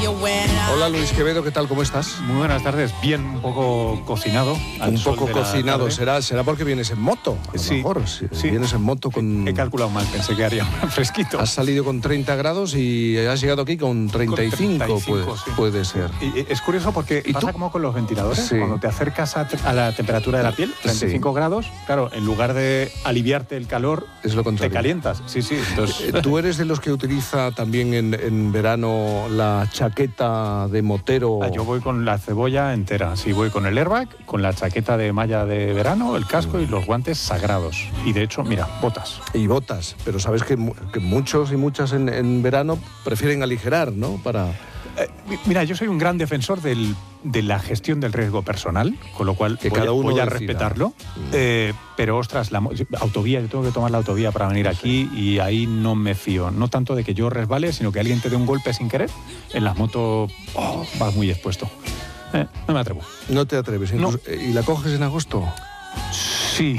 Hola Luis Quevedo, ¿qué tal? ¿Cómo estás? Muy buenas tardes, bien, un poco cocinado. Un poco cocinado, será porque vienes en moto, a lo mejor. Si vienes en moto con... He calculado mal, pensé que haría un fresquito. Has salido con 30 grados y has llegado aquí con 35, puede ser. Y es curioso porque pasa como con los ventiladores, Sí. cuando te acercas a la temperatura de la piel, 35 grados, claro, en lugar de aliviarte el calor, es lo contrario. te calientas. Sí, entonces... ¿Tú eres de los que utiliza también en verano la chaqueta de motero? Yo voy con la cebolla entera, sí, voy con el airbag, con la chaqueta de malla de verano, el casco y los guantes sagrados. Y de hecho, mira, botas. Y botas, pero sabes que muchos y muchas en verano prefieren aligerar, ¿no? Mira, yo soy un gran defensor de la gestión del riesgo personal, con lo cual voy a respetarlo. Pero, ostras, autovía, yo tengo que tomar la autovía para venir aquí y ahí no me fío. No tanto de que yo resbale, sino que alguien te dé un golpe sin querer. En las motos vas muy expuesto. No me atrevo. No te atreves. Incluso, ¿y la coges en agosto? Sí,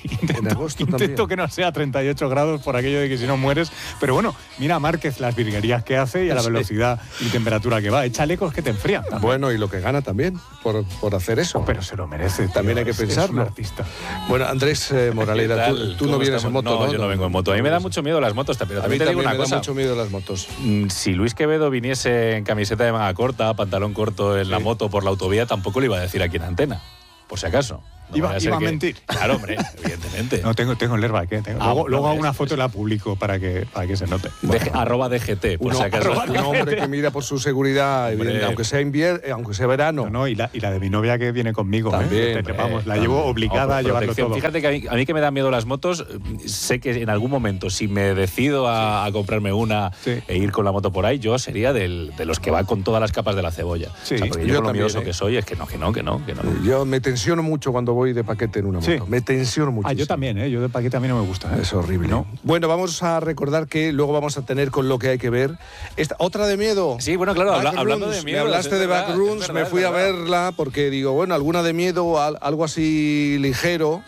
intento que no sea 38 grados por aquello de que si no mueres. Pero bueno, mira a Márquez las virguerías que hace y a la velocidad y temperatura que va. Hay chalecos que te enfrían también. Bueno, y lo que gana también por hacer eso. Pero se lo merece, tío. También hay que pensarlo. Es un artista. Bueno, Andrés Moraleda, tú no vienes en moto, ¿no? Yo no vengo en moto. A mí me da mucho miedo las motos, pero también te digo una cosa. Me da mucho miedo las motos. Si Luis Quevedo viniese en camiseta de manga corta, pantalón corto en la moto por la autovía, tampoco lo iba a decir aquí en antena, por si acaso. No iba a mentir. Claro, hombre, evidentemente. No, tengo el airbag, luego hago una foto y la publico para que se note. @DGT, por si acaso. Un hombre que mira por su seguridad, aunque sea verano. No, y la de mi novia que viene conmigo. También. La llevo obligada a llevarlo todo. Fíjate que a mí que me dan miedo las motos, sé que en algún momento, si me decido a comprarme una e ir con la moto por ahí, yo sería de los que va con todas las capas de la cebolla. Sí. O sea, porque yo con lo miedoso que soy, es que no. Yo me tensiono mucho cuando voy de paquete en una moto. Me tensiono mucho. Yo también, yo de paquete a mí no me gusta. Es horrible. ¿No? Bueno, vamos a recordar que luego vamos a tener con lo que hay que ver. ¿Otra de miedo? Sí, bueno, claro, hablando de miedo. Me hablaste de Backrooms, me fui a verla porque digo, bueno, alguna de miedo, algo así ligero.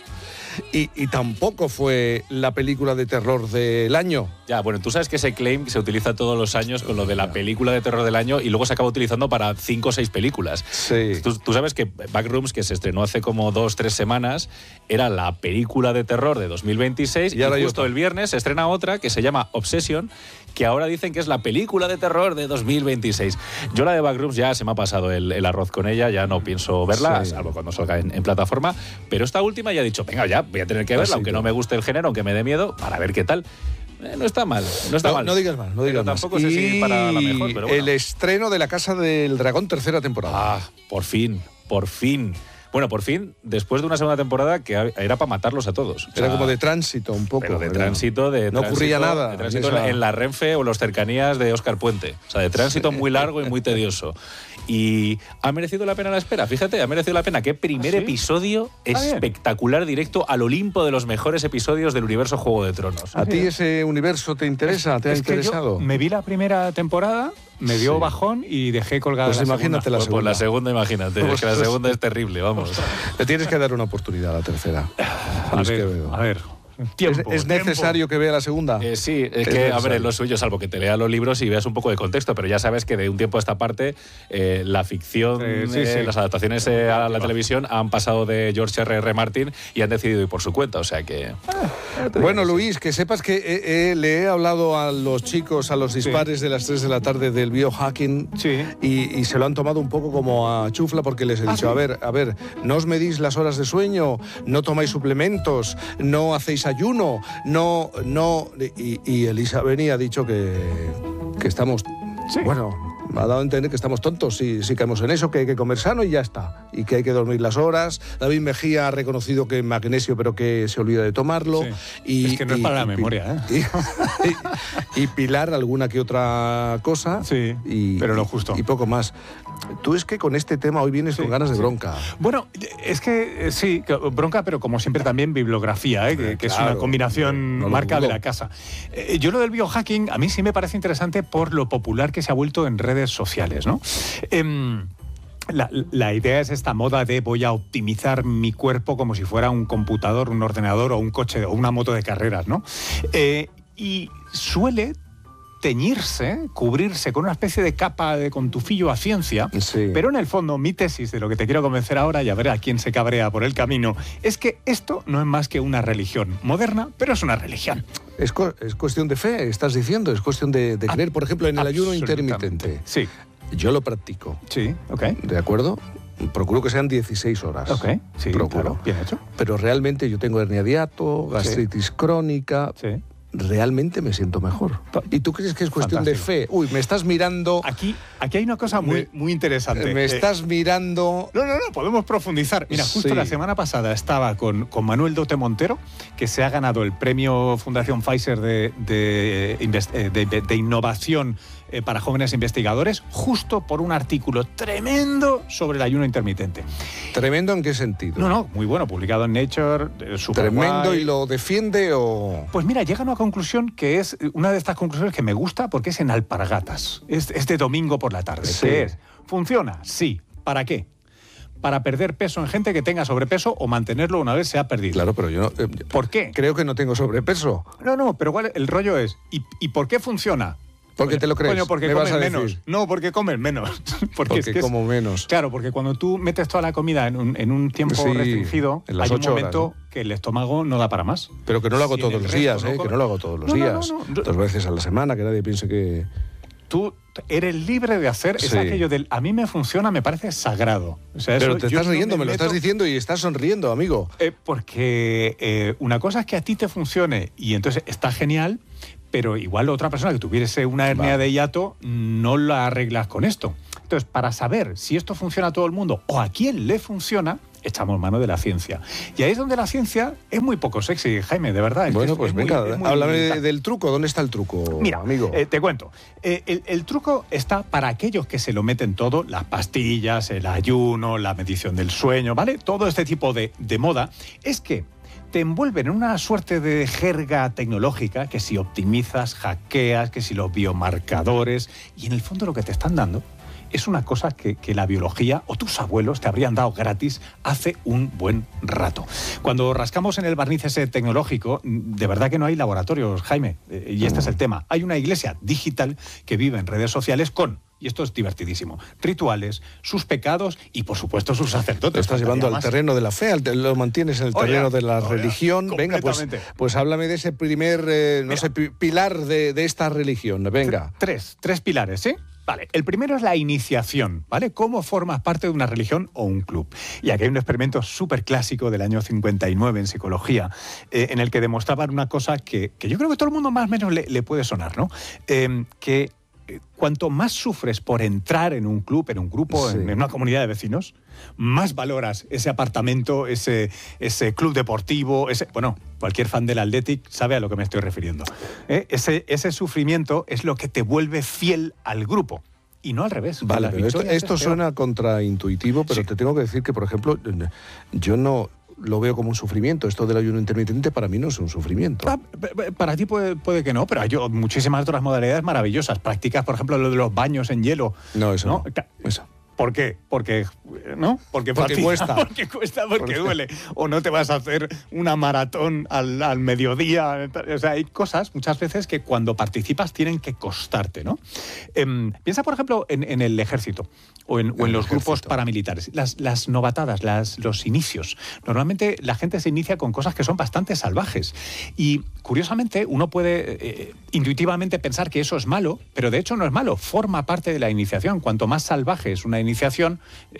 Y tampoco fue la película de terror del año. Ya, bueno, tú sabes que ese claim se utiliza todos los años con lo de la película de terror del año y luego se acaba utilizando para 5 o 6 películas. Sí. Tú sabes que Backrooms, que se estrenó hace como 2-3 semanas, era la película de terror de 2026 y justo el viernes se estrena otra que se llama Obsession, que ahora dicen que es la película de terror de 2026. Yo la de Backrooms ya se me ha pasado el arroz con ella, ya no pienso verla, salvo cuando salga en plataforma, pero esta última ya he dicho, venga ya, voy a tener que verla, aunque no me guste el género, aunque me dé miedo, para ver qué tal. No está mal, mal. No digas mal, Tampoco sé si para la mejor, pero bueno. El estreno de La Casa del Dragón, 3ª temporada. Por fin. Bueno, por fin, después de una segunda temporada que era para matarlos a todos. Era como de tránsito un poco. Pero de tránsito, no ocurría nada. De tránsito en la Renfe o las cercanías de Óscar Puente. O sea, de tránsito muy largo y muy tedioso. Y ha merecido la pena la espera, fíjate, ha merecido la pena. Qué primer episodio espectacular, directo al Olimpo de los mejores episodios del universo Juego de Tronos. ¿A ti ese universo te interesa? ¿Te ha interesado? Yo me vi la primera temporada, me dio bajón y dejé colgada pues imagínate la segunda. Pues la segunda, imagínate, es que la segunda es terrible, vamos. Le tienes que dar una oportunidad a la tercera. A ver. ¿Es necesario que vea la segunda? Sí, es que, a ver, es lo suyo, salvo que te lea los libros y veas un poco de contexto, pero ya sabes que de un tiempo a esta parte la ficción, las adaptaciones a la televisión han pasado de George R.R. Martin y han decidido ir por su cuenta, o sea que... Bueno, Luis, que sepas que le he hablado a los chicos, a los dispares de las 3 de la tarde del biohacking y se lo han tomado un poco como a chufla porque les he dicho, a ver, no os medís las horas de sueño, no tomáis suplementos, no hacéis ayuno, no, y Elisa Beni ha dicho que estamos, bueno, me ha dado a entender que estamos tontos si caemos en eso, que hay que comer sano y ya está, y que hay que dormir las horas. David Mejía ha reconocido que magnesio, pero que se olvida de tomarlo. Es que no es para la memoria, y Pilar alguna que otra cosa, pero lo justo. Y poco más. Tú es que con este tema hoy vienes con ganas de bronca. Bueno, es que bronca, pero como siempre también bibliografía, que es una combinación marca de la casa. Yo lo del biohacking a mí sí me parece interesante por lo popular que se ha vuelto en redes sociales, ¿no? La idea es esta moda de voy a optimizar mi cuerpo como si fuera un computador, un ordenador o un coche o una moto de carreras, ¿no? Y suele teñirse, cubrirse con una especie de capa con tufillo a ciencia, pero en el fondo mi tesis de lo que te quiero convencer ahora, y a ver a quién se cabrea por el camino, es que esto no es más que una religión moderna, pero es una religión. Es cuestión de fe, estás diciendo, es cuestión de creer, por ejemplo, en el ayuno intermitente. Sí. Yo lo practico. Sí, ok. ¿De acuerdo? Procuro que sean 16 horas. Ok, sí, procuro. Claro, bien hecho. Pero realmente yo tengo hernia de hiato, gastritis crónica... Sí. Realmente me siento mejor. ¿Y tú crees que es cuestión de fe? Uy, me estás mirando... Aquí hay una cosa muy interesante. Me estás mirando... No, podemos profundizar. Mira, justo la semana pasada estaba con Manuel Dote Montero, que se ha ganado el premio Fundación Pfizer de innovación para jóvenes investigadores, justo por un artículo tremendo sobre el ayuno intermitente. ¿Tremendo en qué sentido? No, muy bueno, publicado en Nature, super ¿Tremendo guay. Y lo defiende o...? Pues mira, llega a una conclusión que es una de estas conclusiones que me gusta porque es en alpargatas. Es de domingo por la tarde. Sí. ¿Qué es? ¿Funciona? Sí. ¿Para qué? Para perder peso en gente que tenga sobrepeso o mantenerlo una vez se ha perdido. Claro, pero yo no... ¿Por qué? Creo que no tengo sobrepeso. No, pero el rollo es, ¿y por qué funciona? ¿Por qué te lo crees? Coño, porque comes menos. No, porque comes menos. porque como menos. Claro, porque cuando tú metes toda la comida en un tiempo restringido, en las hay un momento horas, ¿no? que el estómago no da para más. Pero que no lo hago todos los días, que no lo hago todos los días. 2 veces a la semana, que nadie piense que... Tú eres libre de hacer, es aquello del a mí me funciona, me parece sagrado. O sea, pero te estás riendo, me lo estás diciendo y estás sonriendo, amigo. Porque una cosa es que a ti te funcione y entonces está genial, pero igual otra persona que tuviese una hernia de hiato no la arreglas con esto. Entonces, para saber si esto funciona a todo el mundo o a quién le funciona, echamos mano de la ciencia. Y ahí es donde la ciencia es muy poco sexy, Jaime, de verdad. Bueno, pues venga, háblame del truco. ¿Dónde está el truco, mira, amigo? Te cuento. El truco está para aquellos que se lo meten todo, las pastillas, el ayuno, la medición del sueño, ¿vale? Todo este tipo de moda, es que te envuelven en una suerte de jerga tecnológica, que si optimizas, hackeas, que si los biomarcadores, y en el fondo lo que te están dando es una cosa que la biología o tus abuelos te habrían dado gratis hace un buen rato. Cuando rascamos en el barniz ese tecnológico, de verdad que no hay laboratorios, Jaime, y este es el tema. Hay una iglesia digital que vive en redes sociales con, y esto es divertidísimo, rituales, sus pecados y, por supuesto, sus sacerdotes. Lo estás llevando al terreno de la fe, lo mantienes en el terreno de la religión. Venga, pues háblame de ese primer, pilar de esta religión. Venga. Tres pilares, ¿sí? Vale, el primero es la iniciación, ¿vale? ¿Cómo formas parte de una religión o un club? Y aquí hay un experimento súper clásico del año 59 en psicología, en el que demostraban una cosa que yo creo que todo el mundo más o menos le puede sonar, ¿no? Que cuanto más sufres por entrar en un club, en un grupo, en una comunidad de vecinos, más valoras ese apartamento, ese club deportivo, cualquier fan del Athletic sabe a lo que me estoy refiriendo. Ese sufrimiento es lo que te vuelve fiel al grupo. Y no al revés. Vale, pero esto suena contraintuitivo, pero te tengo que decir que, por ejemplo, yo no lo veo como un sufrimiento. Esto del ayuno intermitente para mí no es un sufrimiento. Para ti puede que no, pero hay muchísimas otras modalidades maravillosas. Practicas, por ejemplo, lo de los baños en hielo. No, eso no. Eso. ¿Por qué? Porque cuesta. Porque cuesta, porque duele. O no te vas a hacer una maratón al mediodía. O sea, hay cosas muchas veces que cuando participas tienen que costarte, ¿no? Piensa, por ejemplo, en el ejército o en los grupos paramilitares. Las novatadas, los inicios. Normalmente la gente se inicia con cosas que son bastante salvajes. Y, curiosamente, uno puede intuitivamente pensar que eso es malo, pero de hecho no es malo. Forma parte de la iniciación. Cuanto más salvaje es una iniciación,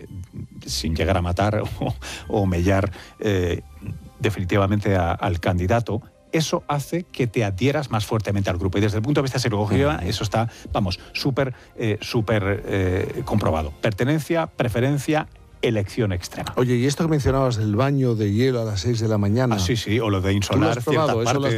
sin llegar a matar o mellar definitivamente al candidato, eso hace que te adhieras más fuertemente al grupo. Y desde el punto de vista psicológico, eso está, súper comprobado. Pertenencia, preferencia, elección extrema. Oye, y esto que mencionabas del baño de hielo a las 6 de la mañana... Sí, o lo de insolar ciertas partes. ¿Eso lo has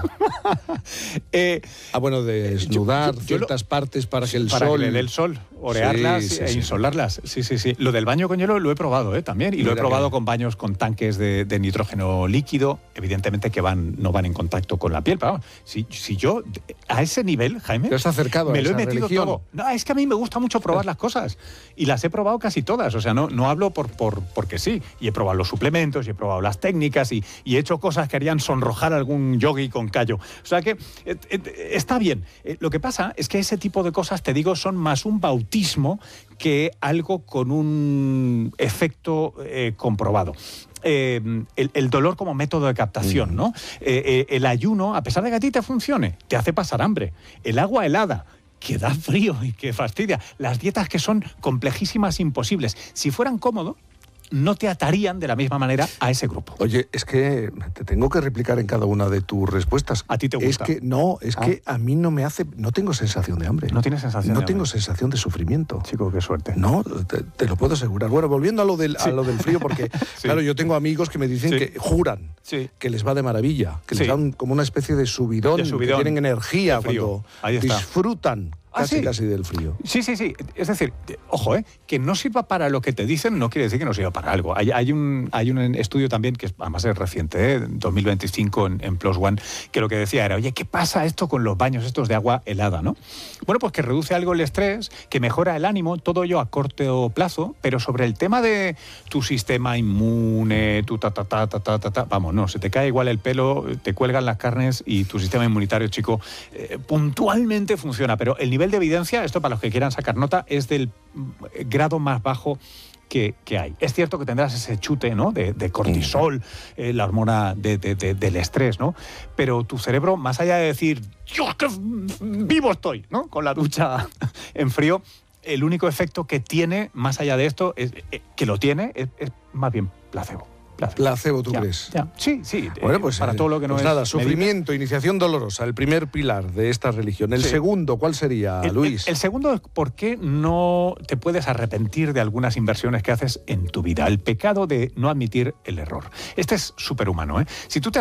probado? De desnudar ciertas partes para que el sol... Para que le dé el sol, orearlas e insolarlas. Sí. Lo del baño con hielo lo he probado también, y lo he probado con baños con tanques de nitrógeno líquido, evidentemente que no van en contacto con la piel, pero vamos, si yo a ese nivel, Jaime... ¿Te has acercado me a lo esa he metido religión? todo. No, es que a mí me gusta mucho probar las cosas, y las he probado casi todas, o sea, no hablo porque sí. Y he probado los suplementos, y he probado las técnicas, y he hecho cosas que harían sonrojar a algún yogui con callo. O sea que está bien. Lo que pasa es que ese tipo de cosas, te digo, son más un bautismo que algo con un efecto comprobado. El dolor como método de captación, ¿no? El ayuno, a pesar de que a ti te funcione, te hace pasar hambre. El agua helada, que da frío y que fastidia. Las dietas que son complejísimas, imposibles. Si fueran cómodos, no te atarían de la misma manera a ese grupo. Oye, es que te tengo que replicar en cada una de tus respuestas. ¿A ti te gusta? Es que a mí no me hace... No tengo sensación de hambre. ¿No tienes sensación de hambre? No tengo sensación de sufrimiento. Chico, qué suerte. No, te lo puedo asegurar. Bueno, volviendo a lo del frío, porque, claro, yo tengo amigos que me dicen que juran que les va de maravilla, que les dan como una especie de subidón, que tienen energía cuando disfrutan casi del frío. Sí. Es decir, ojo, que no sirva para lo que te dicen no quiere decir que no sirva para algo. Hay un estudio también, que además es reciente, 2025 en PLOS ONE, que lo que decía era, oye, ¿qué pasa esto con los baños estos de agua helada, no? Bueno, pues que reduce algo el estrés, que mejora el ánimo, todo ello a corto plazo, pero sobre el tema de tu sistema inmune, tu vamos, no, se te cae igual el pelo, te cuelgan las carnes y tu sistema inmunitario, chico, puntualmente funciona, pero el nivel de evidencia, esto para los que quieran sacar nota, es del grado más bajo que hay. Es cierto que tendrás ese chute, ¿no?, de cortisol, la hormona del estrés, ¿no? Pero tu cerebro, más allá de decir, ¡Dios, qué vivo estoy!, ¿no?, con la ducha en frío, el único efecto que tiene, más allá de esto, es más bien placebo. Placebo, ¿tú crees? Ya. Sí. Bueno, pues para todo lo que no es nada, sufrimiento, iniciación dolorosa, el primer pilar de esta religión. El segundo, ¿cuál sería, Luis? El segundo es por qué no te puedes arrepentir de algunas inversiones que haces en tu vida. El pecado de no admitir el error. Este es superhumano, ¿eh? Si tú te